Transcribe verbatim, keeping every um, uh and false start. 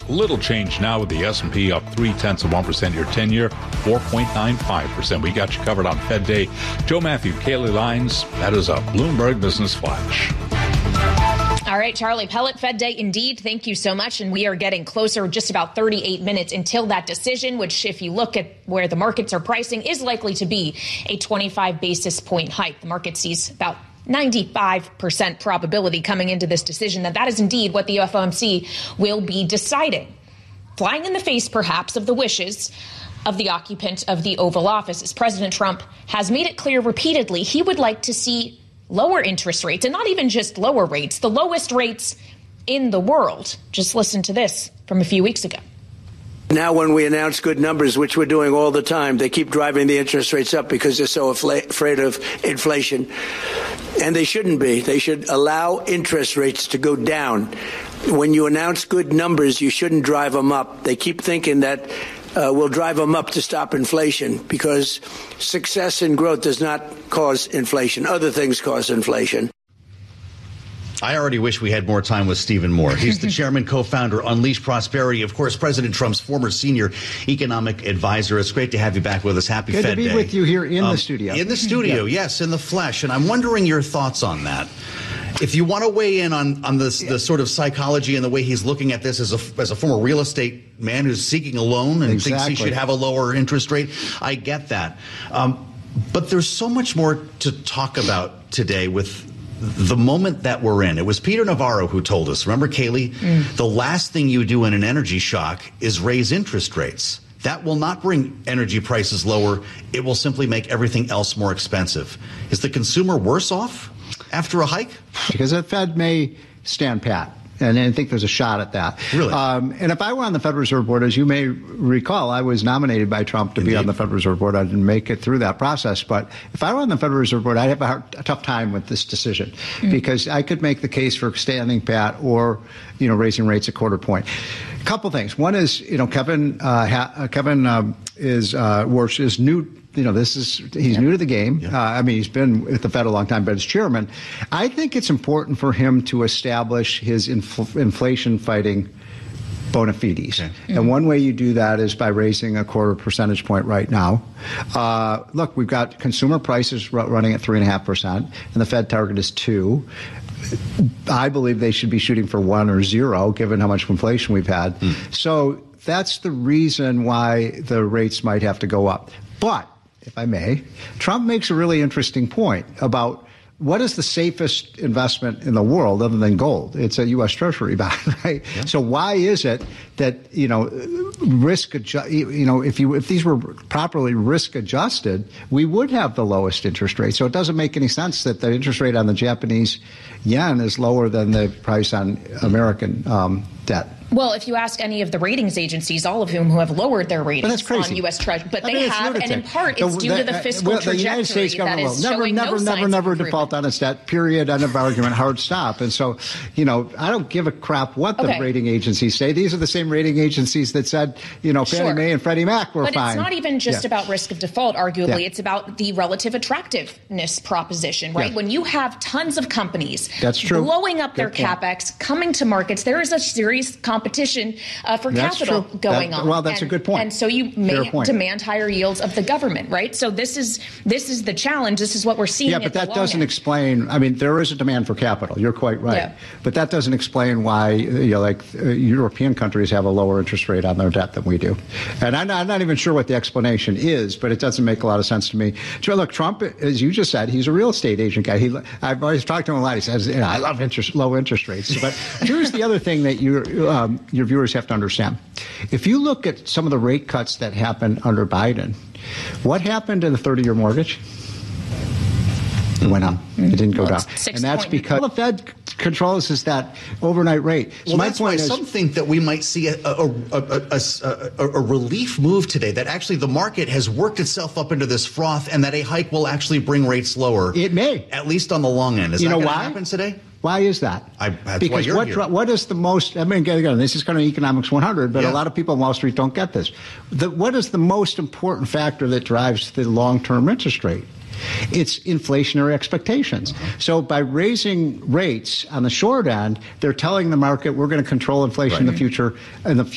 Little change now with the S and P up three-tenths of one percent. Your ten-year, four point nine five percent. We got you covered on Fed Day. Joe Matthew, Kaylee Lines, that is a Bloomberg Business Flash. All right, Charlie Pellet, Fed Day indeed. Thank you so much. And we are getting closer, just about thirty-eight minutes until that decision, which, if you look at where the markets are pricing, is likely to be a twenty-five basis point hike. The market sees about ninety-five percent probability coming into this decision that that is indeed what the F O M C will be deciding. Flying in the face, perhaps, of the wishes of the occupant of the Oval Office, as President Trump has made it clear repeatedly he would like to see lower interest rates, and not even just lower rates, the lowest rates in the world. Just listen to this from a few weeks ago. Now, when we announce good numbers, which we're doing all the time, they keep driving the interest rates up because they're so afla- afraid of inflation. And they shouldn't be. They should allow interest rates to go down. When you announce good numbers, you shouldn't drive them up. They keep thinking that uh, we'll drive them up to stop inflation, because success and growth does not cause inflation. Other things cause inflation. I already wish we had more time with Stephen Moore. He's the chairman, co-founder, Unleash Prosperity. Of course, President Trump's former senior economic advisor. It's great to have you back with us. Happy Good Fed Day. Good to be with you here in um, the studio. In the studio, yeah. Yes, in the flesh. And I'm wondering your thoughts on that. If you want to weigh in on, on this, the sort of psychology and the way he's looking at this as a, as a former real estate man who's seeking a loan and exactly. thinks he should have a lower interest rate, I get that. Um, but there's so much more to talk about today with the moment that we're in. It was Peter Navarro who told us, remember, Kaylee, mm. the last thing you do in an energy shock is raise interest rates. That will not bring energy prices lower. It will simply make everything else more expensive. Is the consumer worse off after a hike? Because the Fed may stand pat. And I think there's a shot at that. Really? Um, and if I were on the Federal Reserve Board, as you may recall, I was nominated by Trump to Indeed. be on the Federal Reserve Board. I didn't make it through that process. But if I were on the Federal Reserve Board, I'd have a, hard, a tough time with this decision mm. because I could make the case for standing pat or, you know, raising rates a quarter point. A couple things. One is, you know, Kevin uh, ha- Kevin um, is uh, Warsh is new. You know, this is he's yeah. new to the game. Yeah. Uh, I mean, he's been with the Fed a long time, but as chairman, I think it's important for him to establish his infl- inflation-fighting bona fides. Okay. Mm-hmm. And one way you do that is by raising a quarter percentage point right now. Uh, look, we've got consumer prices r- running at three and a half percent, and the Fed target is two. I believe they should be shooting for one or zero, given how much inflation we've had. Mm. So that's the reason why the rates might have to go up. But if I may, Trump makes a really interesting point about what is the safest investment in the world other than gold? It's a U S Treasury bond, right? Yeah. So why is it that, you know, risk adju- you know, if you if these were properly risk adjusted, we would have the lowest interest rate. So it doesn't make any sense that the interest rate on the Japanese yen is lower than the price on American um, debt. Well, if you ask any of the ratings agencies, all of whom who have lowered their ratings on U S Treasury, but I they mean, have, lunatic. and in part it's the, due the, to the fiscal well, the trajectory United States that is never, showing never, no never, signs never, never of default on its debt. Period. End of argument. Hard stop. And so, you know, I don't give a crap what the okay. rating agencies say. These are the same rating agencies that said, you know, Fannie sure. Mae and Freddie Mac were but fine. But it's not even just yeah. about risk of default. Arguably, yeah. it's about the relative attractiveness proposition, right? Yeah. When you have tons of companies That's true. blowing up Good their point. capex, coming to markets, there is a serious competition uh, for That's capital true. going that, on. Well, that's and, a good point. And so you may demand higher yields of the government, right? So this is this is the challenge. This is what we're seeing. Yeah, but at the that long doesn't end. explain. I mean, there is a demand for capital. You're quite right. Yeah. But that doesn't explain why, you know, like uh, European countries have a lower interest rate on their debt than we do. And I'm not, I'm not even sure what the explanation is, but it doesn't make a lot of sense to me. So, look, Trump, as you just said, he's a real estate agent guy. He, I've always talked to him a lot. He says, you know, I love interest, low interest rates. But here's the other thing that you, um, your viewers have to understand. If you look at some of the rate cuts that happened under Biden, what happened to the thirty-year mortgage? It went up. It didn't go well, down. And that's because the Fed controls is that overnight rate. So well, my that's point why is, some think that we might see a, a, a, a, a, a relief move today, that actually the market has worked itself up into this froth and that a hike will actually bring rates lower. It may. At least on the long end. Is you that know going to why? happen today? Why is that? I, that's because why you're what here. what is the most? I mean, again, this is kind of economics one hundred, but yeah. a lot of people on Wall Street don't get this. The, what is the most important factor that drives the long-term interest rate? It's inflationary expectations. Mm-hmm. So by raising rates on the short end, they're telling the market we're going to control inflation right. in the future. In the